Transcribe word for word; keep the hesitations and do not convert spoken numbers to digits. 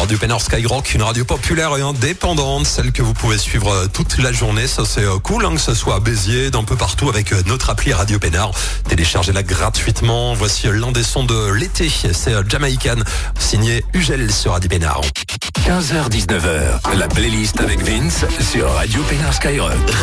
Radio Pénard Skyrock, une radio populaire et indépendante, celle que vous pouvez suivre toute la journée. Ça c'est cool, hein, que ce soit à Béziers, d'un peu partout avec notre appli Radio Pénard. Téléchargez-la gratuitement. Voici l'un des sons de l'été, c'est Jamaican, signé Ugel sur Radio Pénard. quinze heures dix-neuf heures, la playlist avec Vince sur Radio Pénard Skyrock.